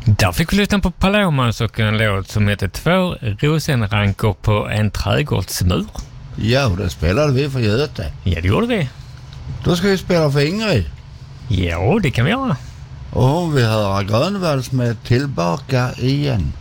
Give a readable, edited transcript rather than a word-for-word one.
Där fick vi lyssna på Palomas och en låt som heter 2 rosenrankor på en trädgårdsmur. Ja, det spelade vi för Göte. Ja, det gjorde vi. Då ska vi spela för Ingrid. Ja, det kan vi göra. Och hon vill höra Grönvalls med Tillbaka igen.